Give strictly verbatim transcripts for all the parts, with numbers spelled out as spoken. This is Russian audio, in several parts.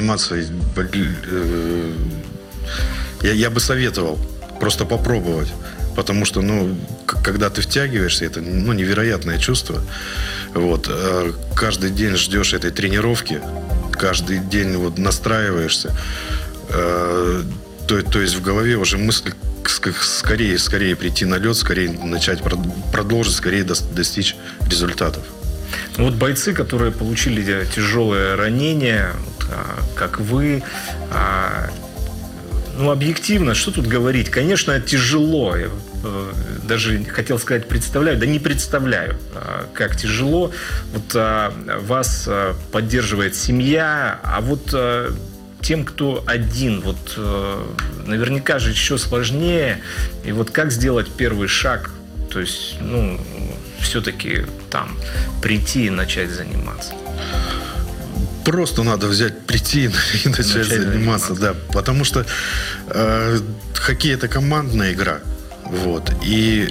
заниматься, я, я бы советовал просто попробовать. Потому что, ну, когда ты втягиваешься, это, ну, невероятное чувство. Вот. Каждый день ждешь этой тренировки, каждый день вот настраиваешься. То, то есть в голове уже мысль скорее, скорее прийти на лед, скорее начать продолжить, скорее достичь результатов. Вот бойцы, которые получили тяжелое ранение, вот, как вы, ну, объективно, что тут говорить? Конечно, тяжело. Я даже хотел сказать, представляю, да не представляю, как тяжело. Вот вас поддерживает семья, а вот тем, кто один, вот наверняка же еще сложнее. И вот как сделать первый шаг? То есть, ну, все-таки там прийти и начать заниматься. Просто надо взять, прийти и начать, начать заниматься, заниматься, да. Потому что э, хоккей — это командная игра. Вот. И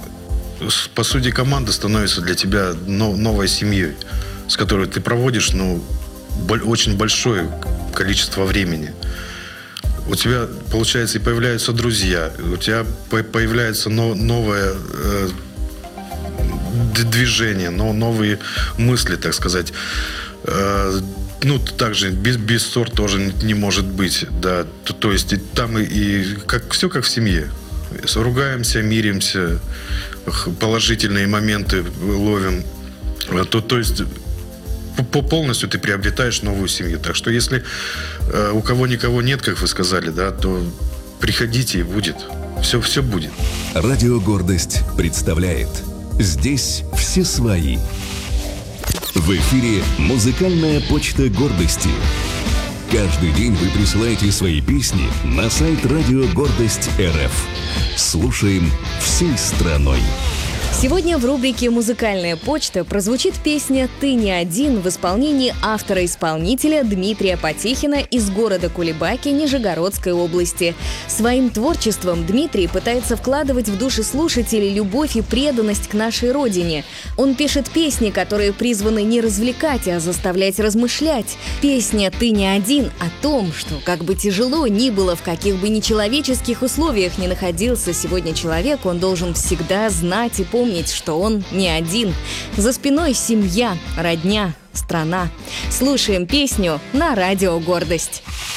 по сути команда становится для тебя новой семьей, с которой ты проводишь, ну, очень большое количество времени. У тебя, получается, и появляются друзья, у тебя появляется новое э, движение, новые мысли, так сказать. Э, ну, также без, без ссор тоже не может быть, да. То, то есть и там и, и как, все как в семье. Ругаемся, миримся, положительные моменты ловим. То, то есть полностью ты приобретаешь новую семью. Так что если э, у кого никого нет, как вы сказали, да, то приходите и будет. Все, все будет. Радио «Гордость» представляет «Здесь все свои». В эфире «Музыкальная почта гордости». Каждый день вы присылаете свои песни на сайт Радио Гордость РФ. Слушаем всей страной. Сегодня в рубрике «Музыкальная почта» прозвучит песня «Ты не один» в исполнении автора-исполнителя Дмитрия Потехина из города Кулебаки Нижегородской области. Своим творчеством Дмитрий пытается вкладывать в души слушателей любовь и преданность к нашей родине. Он пишет песни, которые призваны не развлекать, а заставлять размышлять. Песня «Ты не один» о том, что как бы тяжело ни было, в каких бы нечеловеческих условиях ни находился сегодня человек, он должен всегда знать и помнить, что он не один. За спиной семья, родня, страна. Слушаем песню на Радио «Гордость».